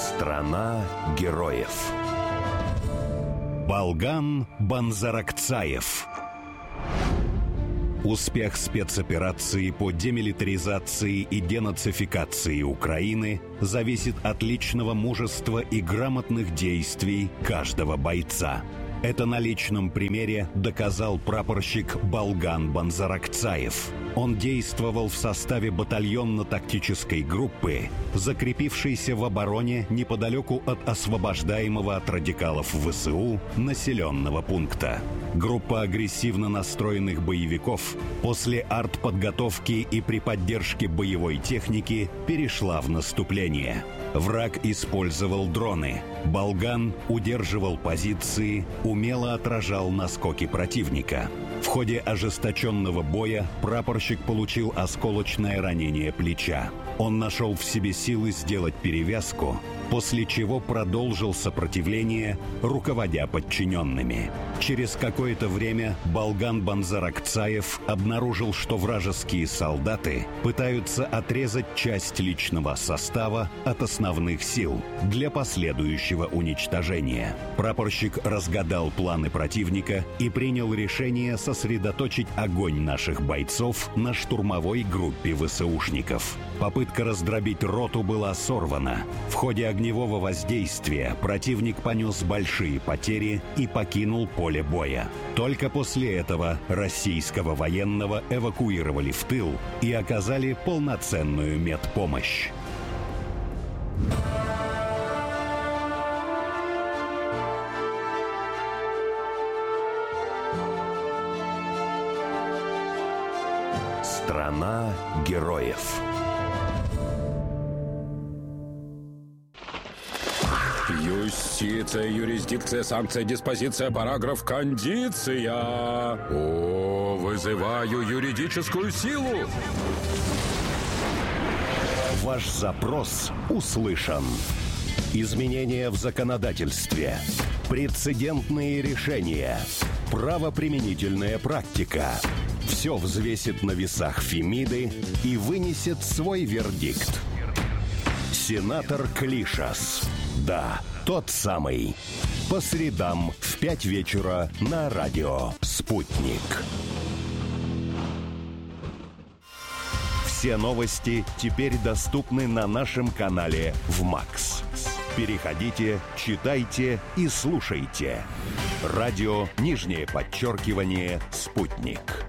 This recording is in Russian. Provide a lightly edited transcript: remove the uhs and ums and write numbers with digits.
Страна героев. Болган Банзаракцаев. Успех спецоперации по демилитаризации и денацификации Украины зависит от личного мужества и грамотных действий каждого бойца. Это на личном примере доказал прапорщик Болган Банзаракцаев. Он действовал в составе батальонно-тактической группы, закрепившейся в обороне неподалеку от освобождаемого от радикалов ВСУ населенного пункта. Группа агрессивно настроенных боевиков после артподготовки и при поддержке боевой техники перешла в наступление. Враг использовал дроны. Болган удерживал позиции, умело отражал наскоки противника. В ходе ожесточенного боя прапорщик получил осколочное ранение плеча. Он нашел в себе силы сделать перевязку, после чего продолжил сопротивление, руководя подчиненными. Через какое-то время Болган Банзаракцаев обнаружил, что вражеские солдаты пытаются отрезать часть личного состава от основных сил для последующего уничтожения. Прапорщик разгадал планы противника и принял решение сосредоточить огонь наших бойцов на штурмовой группе ВСУшников. Попытка раздробить роту была сорвана. В ходе огневого воздействия противник понес большие потери и покинул поле боя. Только после этого российского военного эвакуировали в тыл и оказали полноценную медпомощь. Страна героев. Юстиция, юрисдикция, санкция, диспозиция, параграф, кондиция. О, вызываю юридическую силу. Ваш запрос услышан. Изменения в законодательстве, прецедентные решения, правоприменительная практика. Все взвесит на весах Фемиды и вынесет свой вердикт. Сенатор Клишас. Да, тот самый. По средам в 5 вечера на радио «Спутник». Все новости теперь доступны на нашем канале в МАКС. Переходите, читайте и слушайте. Радио _«Спутник».